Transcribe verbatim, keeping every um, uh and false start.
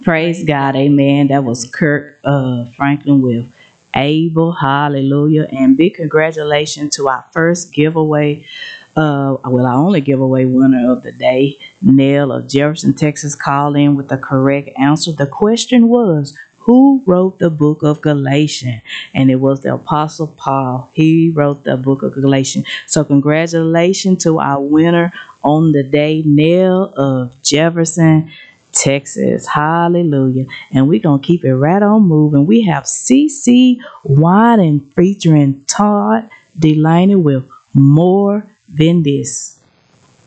Praise God, amen. That was Kirk uh, Franklin with Abel, hallelujah. And big congratulations to our first giveaway. Uh, well, our only giveaway winner of the day, Nell of Jefferson, Texas, called in with the correct answer. The question was, who wrote the book of Galatians? And it was the Apostle Paul. He wrote the book of Galatians. So congratulations to our winner on the day, Nell of Jefferson, Texas. Hallelujah. And we're going to keep it right on moving. We have C C Wyden featuring Todd Delaney with More Than This.